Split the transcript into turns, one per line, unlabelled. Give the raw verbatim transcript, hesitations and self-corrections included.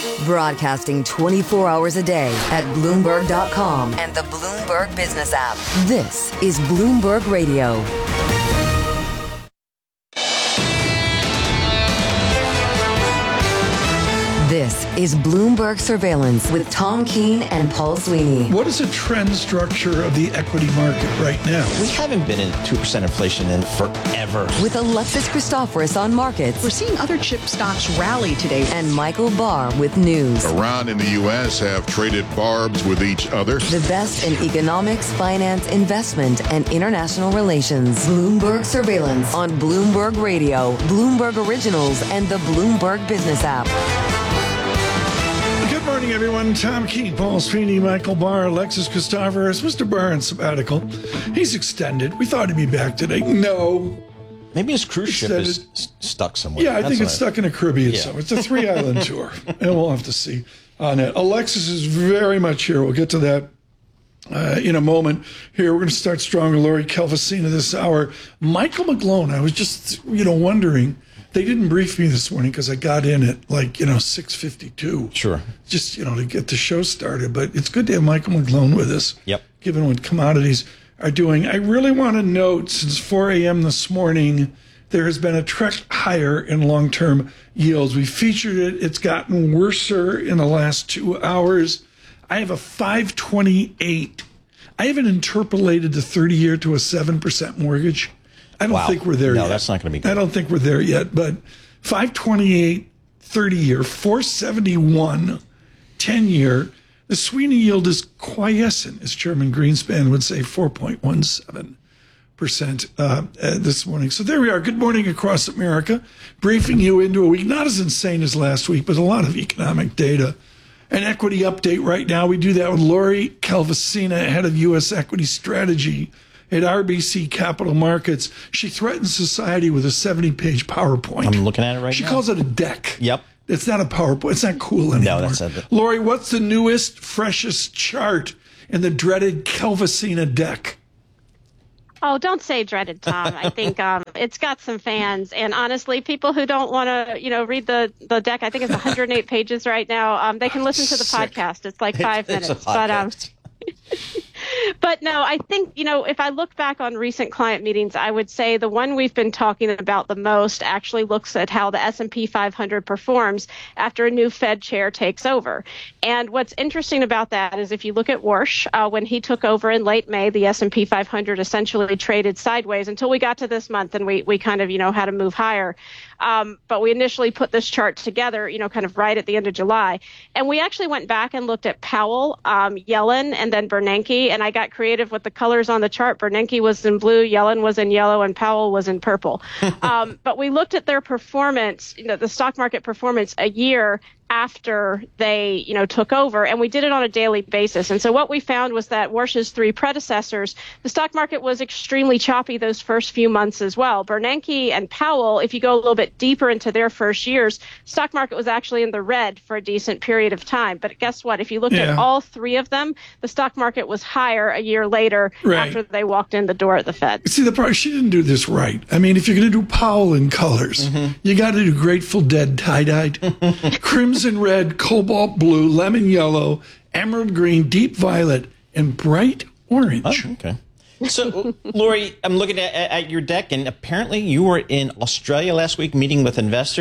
Broadcasting twenty-four hours a day at Bloomberg dot com and the Bloomberg Business app. This is Bloomberg Radio. This is Bloomberg Surveillance with Tom Keene and Paul Sweeney.
What is the trend structure of the equity market right now?
We haven't been in two percent inflation in forever.
With Alexis Christoforous on markets.
We're seeing other chip stocks rally today.
And Michael Barr with news.
Iran and the U S have traded barbs with each other.
The best in economics, finance, investment, and international relations. Bloomberg Surveillance on Bloomberg Radio, Bloomberg Originals, and the Bloomberg Business app.
Good morning, everyone. Tom Keene, Paul Sweeney, Michael Barr, Alexis Christoforous. Mister Barr on sabbatical. He's extended. We thought he'd be back today. No.
Maybe his cruise ship
Extended.
is s- stuck somewhere.
Yeah, I
That's
think it's
I-
stuck in the Caribbean.
Yeah.
So it's a three-island tour, and we'll have to see on it. Alexis is very much here. We'll get to that uh, in a moment. Here, we're going to start strong with Lori Calvasina this hour. Michael McGlone, I was just, you know, wondering. They didn't brief me this morning because I got in at like, you know, six fifty-two.
Sure.
Just, you know, to get the show started. But it's good to have Michael McGlone with us.
Yep.
Given what commodities are doing. I really want to note, since four a.m. this morning, there has been a trek higher in long-term yields. We featured it. It's gotten worser in the last two hours. I have a five twenty-eight. I haven't interpolated the thirty-year to a seven percent mortgage. I don't
Wow.
think we're there
no,
yet.
No, that's not going to be good.
I don't think we're there yet, but five twenty-eight thirty-year, four seventy-one ten-year. The Sweeney yield is quiescent, as Chairman Greenspan would say, four point one seven percent uh, uh, this morning. So there we are. Good morning across America. Briefing you into a week, not as insane as last week, but a lot of economic data. An equity update right now. We do that with Lori Calvasina, head of U S equity strategy at R B C Capital Markets. She threatens society with a seventy-page PowerPoint.
I'm looking at it right
she
now.
She calls it a deck.
Yep.
It's not a PowerPoint. It's not cool anymore.
No, that's not it.
Lori, what's the newest, freshest chart in the dreaded Calvasina deck?
Oh, don't say dreaded, Tom. I think um, it's got some fans, and honestly, people who don't want to, you know, read the, the deck. I think it's one hundred eight pages right now. Um, they can listen to the
Sick.
podcast. It's like five
It's
minutes,
a
but um.
podcast.
But no, I think, you know, if I look back on recent client meetings, I would say the one we've been talking about the most actually looks at how the S and P five hundred performs after a new Fed chair takes over. And what's interesting about that is if you look at Warsh, uh, when he took over in late May, the S and P five hundred essentially traded sideways until we got to this month and we, we kind of, you know, had to move higher. Um, but we initially put this chart together, you know, kind of right at the end of July. And we actually went back and looked at Powell, um, Yellen, and then Bernanke. And I got creative with the colors on the chart. Bernanke was in blue, Yellen was in yellow, and Powell was in purple. um, but we looked at their performance, you know, the stock market performance a year after they, you know, took over, and we did it on a daily basis. And so what we found was that Warsh's three predecessors, the stock market was extremely choppy those first few months as well. Bernanke and Powell, if you go a little bit deeper into their first years, stock market was actually in the red for a decent period of time. But guess what? If you looked
Yeah.
at all three of them, the stock market was higher a year later
Right.
after they walked in the door at the Fed.
See, the part, she didn't do this right. I mean, if you're going to do Powell in colors,
Mm-hmm.
you got to do Grateful Dead tie-dyed, crimson red, cobalt blue, lemon yellow, emerald green, deep violet, and bright orange.
Oh, okay. So, Lori, I'm looking at, at your deck, and apparently you were in Australia last week meeting with investors.